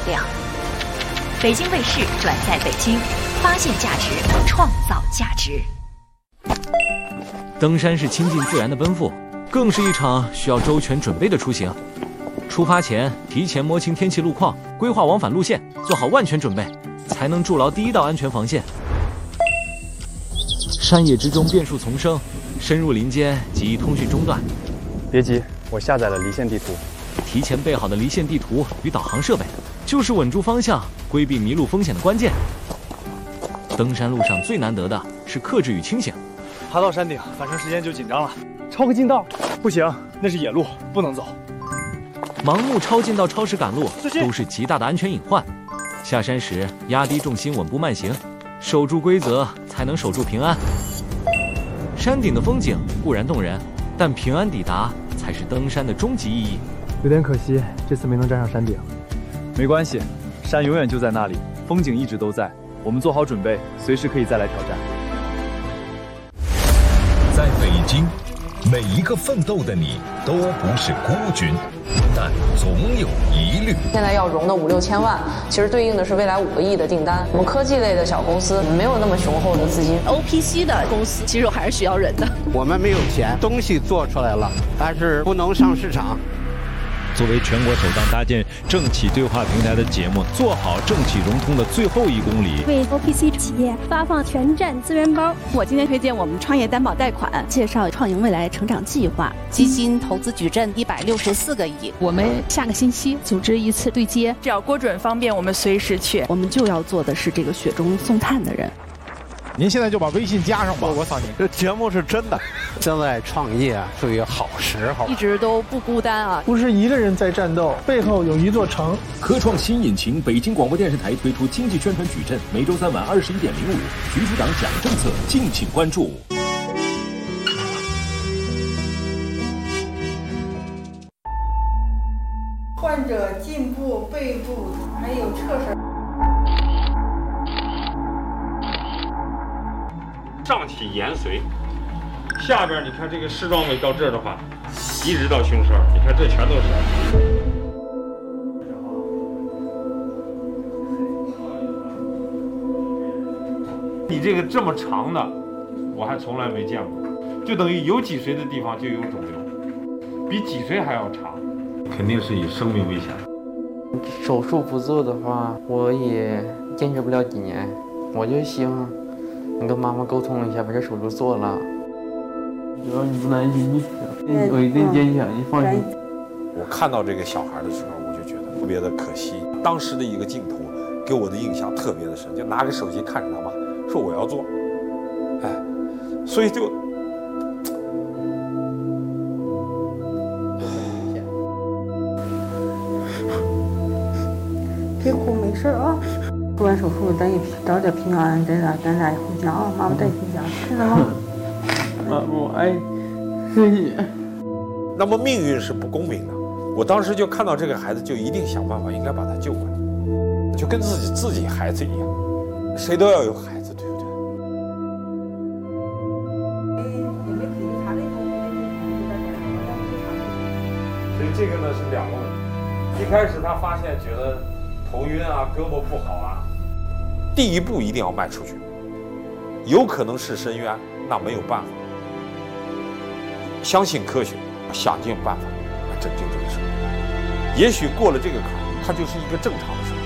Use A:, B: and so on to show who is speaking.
A: 量。北京卫视转在北京，发现价值，创造价值。
B: 登山是亲近自然的奔赴，更是一场需要周全准备的出行。出发前，提前摸清天气路况，规划往返路线，做好万全准备，才能筑牢第一道安全防线。山野之中变数丛生，深入林间极易通讯中断。
C: 别急，我下载了离线地图。
B: 提前备好的离线地图与导航设备，就是稳住方向、规避迷路风险的关键。登山路上最难得的是克制与清醒。
C: 爬到山顶，返程时间就紧张了。超个近道，不行，那是野路，不能走。
B: 盲目超近道、超时赶路都是极大的安全隐患。下山时压低重心，稳步慢行，守住规则，才能守住平安。山顶的风景固然动人，但平安抵达才是登山的终极意义。
C: 有点可惜，这次没能站上山顶。没关系，山永远就在那里，风景一直都在。我们做好准备，随时可以再来挑战。
D: 在北京，每一个奋斗的你都不是孤军，但总有疑虑。
E: 现在要融的5、6千万，其实对应的是未来5个亿的订单。我们科技类的小公司没有那么雄厚的资金。
F: OPC 的公司其实还是需要人的。
G: 我们没有钱，东西做出来了，但是不能上市场。
H: 作为全国首档搭建政企对话平台的节目，做好政企融通的最后1公里，
I: 为 OPC 企业发放全站资源包。
F: 我今天推荐我们创业担保贷款，介绍创盈未来成长计划，基金投资矩阵164个亿。
J: 我们下个星期组织一次对接，
K: 只要郭准方便，我们随时去。
F: 我们就要做的是这个雪中送炭的人。
L: 您现在就把微信加上吧。
C: 我扫您。
L: 这节目是真的。
G: 现在创业属于好时候，
F: 一直都不孤单啊。
M: 不是一个人在战斗，背后有一座城。
N: 科创新引擎，北京广播电视台推出经济宣传矩阵，每周3晚21.05，局处长讲政策，敬请关注。
O: 患者颈部、背部还有侧身。
P: 上体延髓，下边你看这个矢状尾到这儿的话，一直到胸梢，你看这全都是。你这个这么长的，我还从来没见过，就等于有脊髓的地方就有肿瘤，比脊髓还要长，肯定是以生命危险。
Q: 手术不做的话，我也坚持不了几年，我就希望能跟妈妈沟通一下，把这手术做了。
R: 只要你不担心，我一定坚强，你放心。
S: 我看到这个小孩的时候，我就觉得特别的可惜。当时的一个镜头给我的印象特别的深，就拿着手机看着他妈说我要做，哎，所以就
O: 别哭，没事啊。
T: 做完手术，咱也早点平安，咱俩回家啊！妈妈带你回家，知道吗？
R: 妈，我爱你。
S: 那么命运是不公平的，我当时就看到这个孩子，就一定想办法，应该把他救过来，就跟自己孩子一样，谁都要有孩子，对不对？
P: 所以这个呢是2个问题。一开始他发现觉得头晕啊，胳膊不好啊。
S: 第一步一定要迈出去，有可能是深渊，那没有办法。相信科学，想尽办法来拯救这个生命。也许过了这个坎，它就是一个正常的生命。